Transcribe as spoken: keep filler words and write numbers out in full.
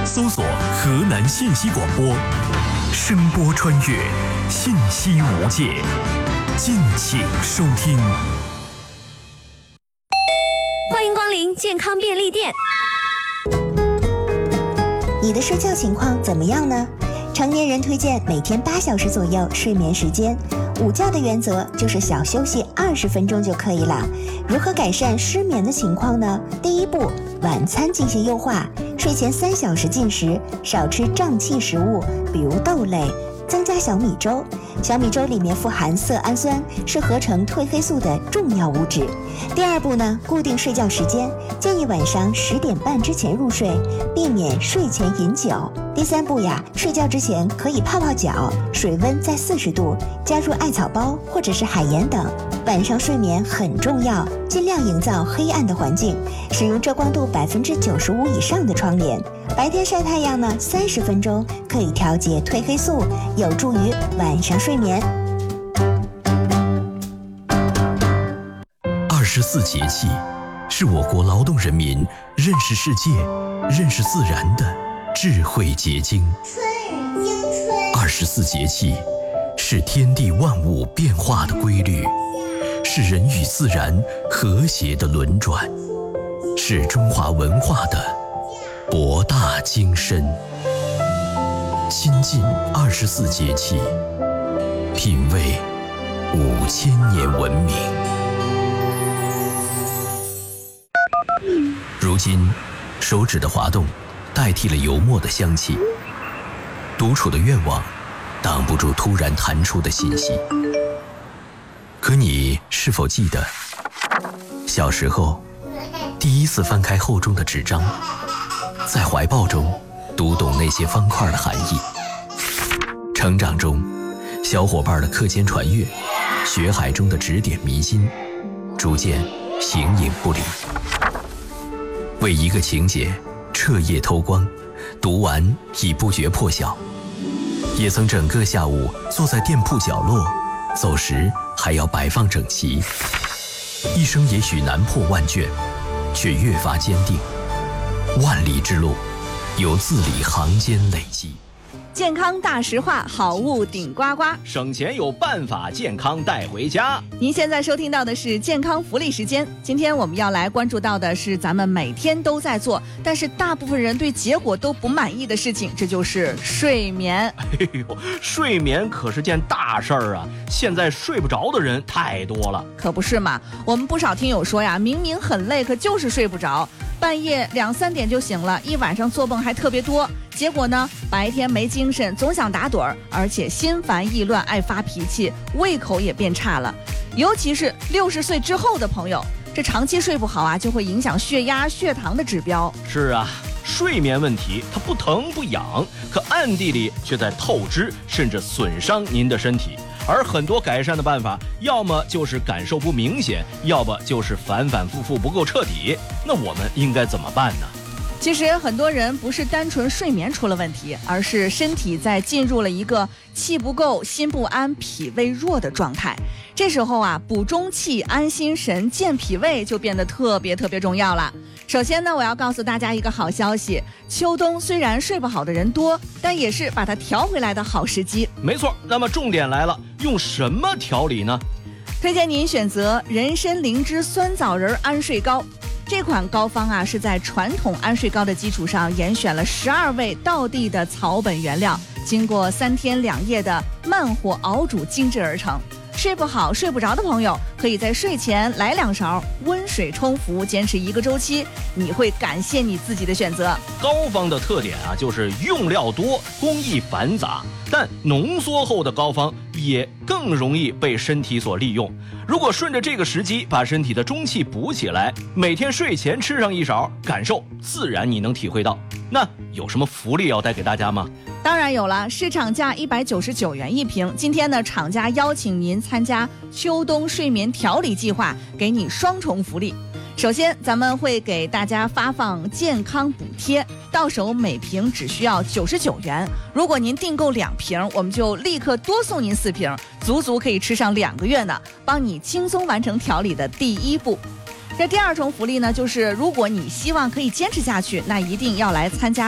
搜索河南信息广播，声波穿越，信息无界，敬请收听。 欢迎光临健康便利店。 你的睡觉情况怎么样呢？成年人推荐每天八小时左右睡眠时间，午觉的原则就是小休息二十分钟就可以了。如何改善失眠的情况呢？第一步，晚餐进行优化，睡前三小时进食，少吃胀气食物，比如豆类，增加小米粥。小米粥里面富含色氨酸，是合成褪黑素的重要物质。第二步呢，固定睡觉时间，建议晚上十点半之前入睡，避免睡前饮酒。第三步呀，睡觉之前可以泡泡脚，水温在四十度，加入艾草包或者是海盐等。晚上睡眠很重要，尽量营造黑暗的环境，使用遮光度百分之九十五以上的窗帘。白天晒太阳呢，三十分钟可以调节褪黑素，有助于晚上睡眠。 二十四节气是我国劳动人民认识世界、认识自然的智慧结晶。二十四节气是天地万物变化的规律，是人与自然和谐的轮转，是中华文化的博大精深。亲近二十四节气，品味五千年文明。如今，手指的滑动代替了油墨的香气，独处的愿望挡不住突然弹出的信息。可你是否记得，小时候第一次翻开厚重的纸张，在怀抱中读懂那些方块的含义？成长中，小伙伴的课间传阅，学海中的指点迷津，逐渐形影不离。为一个情节彻夜偷光，读完已不觉破晓。也曾整个下午坐在店铺角落，走时还要摆放整齐。一生也许难破万卷，却越发坚定。万里之路，由字里行间累积。 健康大实话，好物顶呱呱， 省钱有办法，健康带回家。 您现在收听到的是健康福利时间。今天我们要来关注到的是咱们每天都在做，但是大部分人对结果都不满意的事情，这就是睡眠。 哎呦，睡眠可是件大事儿啊！现在睡不着的人太多了。 可不是嘛，我们不少听友说呀，明明很累，可就是睡不着，半夜两三点就醒了，一晚上做梦还特别多。结果呢，白天没精神，总想打盹儿，而且心烦意乱，爱发脾气，胃口也变差了。尤其是六十岁之后的朋友，这长期睡不好啊，就会影响血压、血糖的指标。 是啊，睡眠问题它不疼不痒，可暗地里却在透支，甚至损伤您的身体。而很多改善的办法，要么就是感受不明显，要么就是反反复复不够彻底。那我们应该怎么办呢？ 其实很多人不是单纯睡眠出了问题，而是身体在进入了一个气不够、心不安、脾胃弱的状态。这时候啊，补中气、安心神、健脾胃就变得特别特别重要了。首先呢，我要告诉大家一个好消息，秋冬虽然睡不好的人多，但也是把它调回来的好时机。 没错，那么重点来了，用什么调理呢？ 推荐您选择人参灵芝酸枣仁安睡膏。这款膏方啊，是在传统安睡膏的基础上严选了十二味道地的草本原料，经过三天两夜的慢火熬煮精制而成。睡不好睡不着的朋友，可以在睡前来两勺，温水冲服，坚持一个周期，你会感谢你自己的选择。 膏方的特点啊，就是用料多，工艺繁杂，但浓缩后的膏方也更容易被身体所利用。如果顺着这个时机把身体的中气补起来，每天睡前吃上一勺，感受自然你能体会到。那有什么福利要带给大家吗？ 当然有了，市场价一百九十九元一瓶。今天呢，厂家邀请您参加秋冬睡眠调理计划，给你双重福利。首先，咱们会给大家发放健康补贴，到手每瓶只需要九十九元。如果您订购两瓶，我们就立刻多送您四瓶，足足可以吃上两个月呢，帮你轻松完成调理的第一步。这第二重福利呢，就是如果你希望可以坚持下去，那一定要来参加